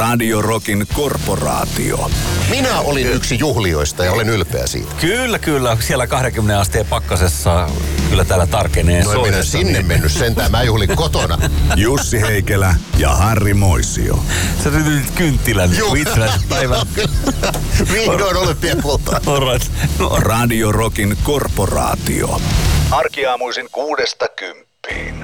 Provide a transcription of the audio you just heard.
Radio Rockin korporaatio. Minä olin yksi juhlijoista ja olen ylpeä siitä. Kyllä. Siellä 20 asteen pakkasessa kyllä täällä tarkenee. No en minä sinne mennyt sentään, mä juhlin kotona. Jussi Heikelä ja Harri Moisio. Sä ryhdyt kynttilän itsenäisen päivän. Vihdoin olympiakultaa. Alright. Radio Rockin korporaatio. Arkiaamuisin 6–10.